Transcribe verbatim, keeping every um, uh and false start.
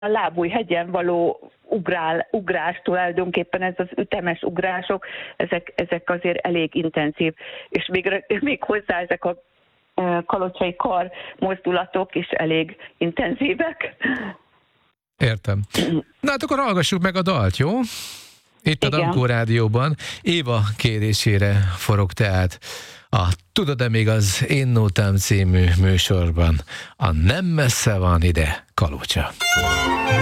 a Lábújhegyen való ugrál, ugrás tulajdonképpen, ez az ütemes ugrások, ezek, ezek azért elég intenzív, és még, még hozzá ezek a kalocsai kar mozdulatok is elég intenzívek. Értem. Na hát akkor hallgassuk meg a dalt, jó? Itt a Dankó Rádióban. Éva kérésére forog tehát a Tudod-e még az Én Nótám című műsorban a Nem messze van ide Kalocsa.